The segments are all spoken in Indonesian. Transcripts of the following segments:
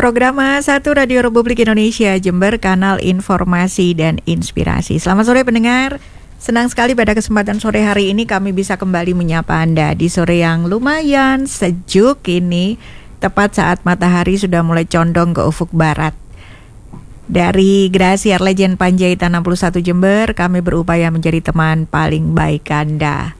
Program satu Radio Republik Indonesia Jember, kanal informasi dan inspirasi. Selamat sore pendengar. Senang sekali pada kesempatan sore hari ini kami bisa kembali menyapa Anda di sore yang lumayan sejuk ini, tepat saat matahari sudah mulai condong ke ufuk barat. Dari Graciar Legend Panjaitan 61 Jember, kami berupaya menjadi teman paling baik Anda.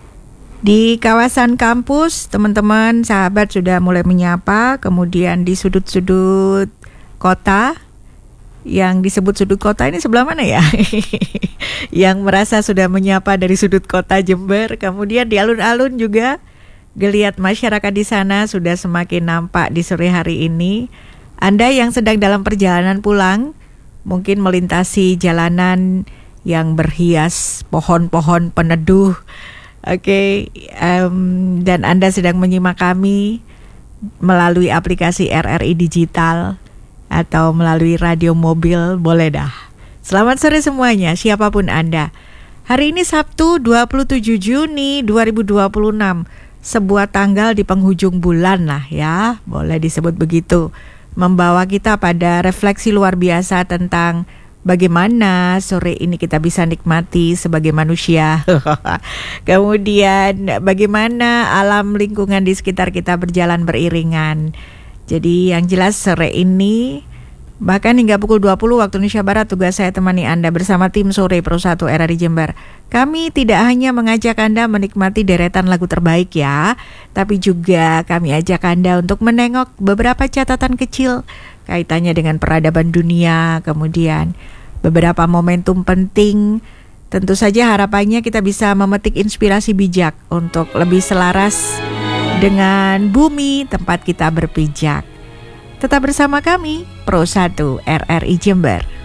Di kawasan kampus, teman-teman, sahabat sudah mulai menyapa. Kemudian di sudut-sudut kota, yang disebut sudut kota ini sebelah mana ya? Yang merasa sudah menyapa dari sudut kota Jember. Kemudian di alun-alun juga, geliat masyarakat di sana sudah semakin nampak di sore hari ini. Anda yang sedang dalam perjalanan pulang, mungkin melintasi jalanan yang berhias pohon-pohon peneduh. Oke, dan Anda sedang menyimak kami melalui aplikasi RRI Digital atau melalui radio mobil, boleh dah. Selamat sore semuanya, siapapun Anda. Hari ini Sabtu 27 Juni 2026, sebuah tanggal di penghujung bulan lah ya, boleh disebut begitu. Membawa kita pada refleksi luar biasa tentang bagaimana sore ini kita bisa nikmati sebagai manusia. Kemudian bagaimana alam lingkungan di sekitar kita berjalan beriringan. Jadi yang jelas sore ini, bahkan hingga pukul 20 waktu Indonesia Barat, tugas saya temani Anda bersama tim Sore Pro 1 RRI Jember. Kami tidak hanya mengajak Anda menikmati deretan lagu terbaik ya, tapi juga kami ajak Anda untuk menengok beberapa catatan kecil kaitannya dengan peradaban dunia, kemudian beberapa momentum penting. Tentu saja harapannya kita bisa memetik inspirasi bijak untuk lebih selaras dengan bumi tempat kita berpijak. Tetap bersama kami, Pro 1 RRI Jember.